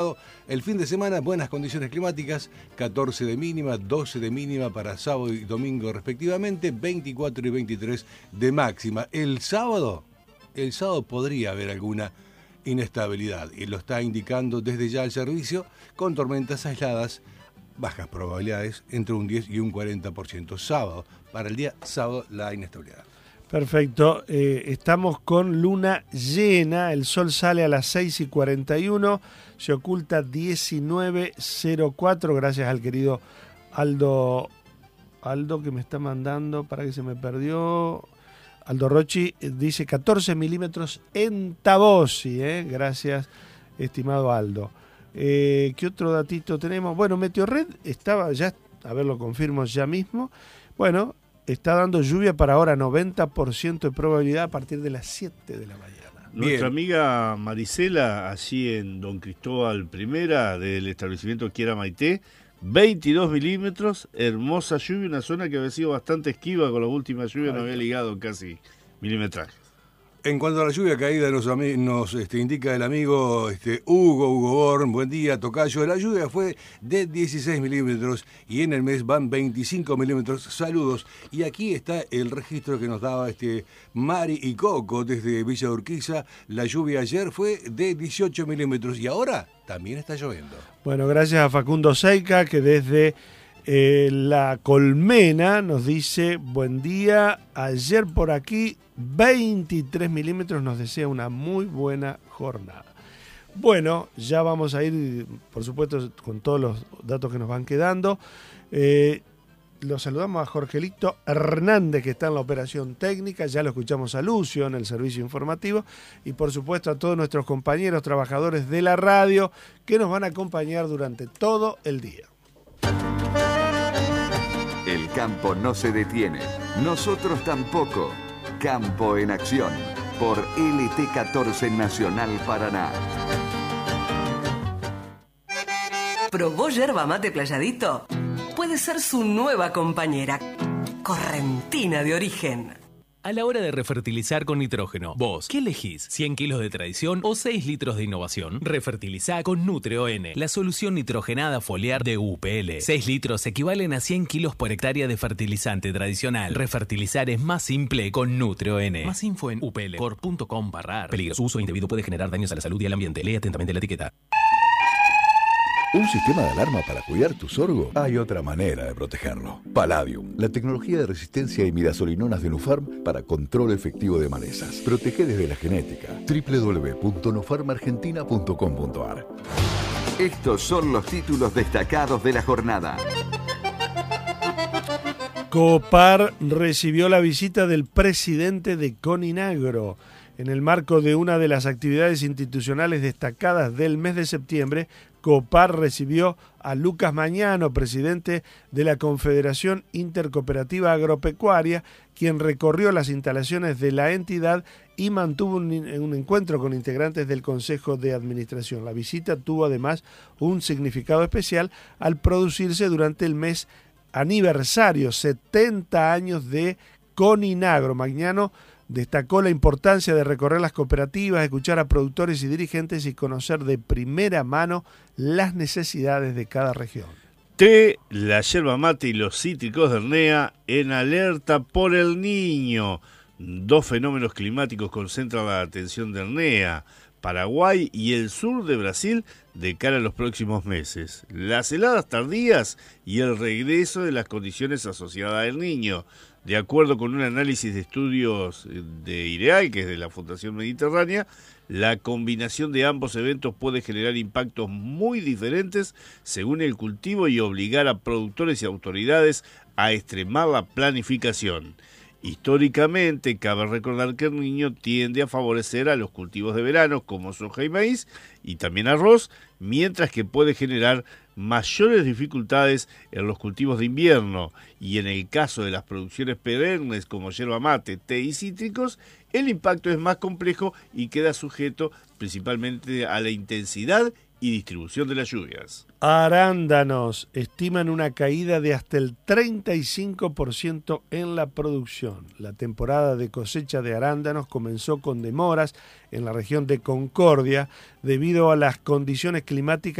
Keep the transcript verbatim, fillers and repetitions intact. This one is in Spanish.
El fin de semana, buenas condiciones climáticas, catorce de mínima, doce de mínima para sábado y domingo respectivamente, veinticuatro y veintitrés de máxima. El sábado, el sábado podría haber alguna inestabilidad y lo está indicando desde ya el servicio con tormentas aisladas, bajas probabilidades, entre un diez y un cuarenta por ciento. Sábado, para el día sábado, la inestabilidad. Perfecto, eh, estamos con luna llena, el sol sale a las seis y cuarenta y uno, se oculta diecinueve cero cuatro, gracias al querido Aldo, Aldo que me está mandando, para que se me perdió, Aldo Rochi, eh, dice catorce milímetros en Tabosi, eh, gracias estimado Aldo. Eh, ¿Qué otro datito tenemos? Bueno, Meteorred estaba, ya, a ver, lo confirmo ya mismo, bueno, está dando lluvia para ahora, noventa por ciento de probabilidad a partir de las siete de la mañana. Nuestra amiga Marisela, allí en Don Cristóbal Primera, del establecimiento Quiera Maité, veintidós milímetros, hermosa lluvia, una zona que había sido bastante esquiva con la última lluvia, no había ligado casi milimetraje. En cuanto a la lluvia caída, nos, nos este, indica el amigo este, Hugo, Hugo Born, buen día, tocayo. La lluvia fue de dieciséis milímetros y en el mes van veinticinco milímetros. Saludos. Y aquí está el registro que nos daba este Mari y Coco desde Villa Urquiza. La lluvia ayer fue de dieciocho milímetros y ahora también está lloviendo. Bueno, gracias a Facundo Seica, que desde eh, La Colmena nos dice, buen día, ayer por aquí veintitrés milímetros, nos desea una muy buena jornada. Bueno, ya vamos a ir, por supuesto, con todos los datos que nos van quedando. Eh, los saludamos a Jorgelito Hernández, que está en la operación técnica, ya lo escuchamos a Lucio en el servicio informativo, y por supuesto a todos nuestros compañeros trabajadores de la radio que nos van a acompañar durante todo el día. El campo no se detiene, nosotros tampoco. Campo en Acción, por L T catorce Nacional Paraná. ¿Probó yerba mate Playadito? Puede ser su nueva compañera, correntina de origen. A la hora de refertilizar con nitrógeno, vos, ¿qué elegís? ¿cien kilos de tradición o seis litros de innovación? Refertilizá con Nutre-O-N, la solución nitrogenada foliar de U P L. seis litros equivalen a cien kilos por hectárea de fertilizante tradicional. Refertilizar es más simple con Nutre-O-N. Más info en u p l cor punto com barra ar. Peligro, su uso indebido puede generar daños a la salud y al ambiente. Lee atentamente la etiqueta. ¿Un sistema de alarma para cuidar tu sorgo? Hay otra manera de protegerlo. Palladium, la tecnología de resistencia a imidazolinonas de Nufarm para control efectivo de malezas. Protege desde la genética. doble u doble u doble u punto nufarm argentina punto com punto a r. Estos son los títulos destacados de la jornada. Copar recibió la visita del presidente de Coninagro. En el marco de una de las actividades institucionales destacadas del mes de septiembre, Copar recibió a Lucas Mañano, presidente de la Confederación Intercooperativa Agropecuaria, quien recorrió las instalaciones de la entidad y mantuvo un, un encuentro con integrantes del Consejo de Administración. La visita tuvo además un significado especial al producirse durante el mes aniversario, setenta años de Coninagro. Mañano destacó la importancia de recorrer las cooperativas, escuchar a productores y dirigentes y conocer de primera mano las necesidades de cada región. Té, la yerba mate y los cítricos de Hernea en alerta por el Niño. Dos fenómenos climáticos concentran la atención de Hernea, Paraguay y el sur de Brasil de cara a los próximos meses. Las heladas tardías y el regreso de las condiciones asociadas al Niño. De acuerdo con un análisis de estudios de IREAL, que es de la Fundación Mediterránea, la combinación de ambos eventos puede generar impactos muy diferentes según el cultivo y obligar a productores y autoridades a extremar la planificación. Históricamente, cabe recordar que el Niño tiende a favorecer a los cultivos de verano como soja y maíz y también arroz, mientras que puede generar mayores dificultades en los cultivos de invierno y en el caso de las producciones perennes como yerba mate, té y cítricos, el impacto es más complejo y queda sujeto principalmente a la intensidad y distribución de las lluvias. Arándanos estiman una caída de hasta el treinta y cinco por ciento en la producción. La temporada de cosecha de arándanos comenzó con demoras en la región de Concordia debido a las condiciones climáticas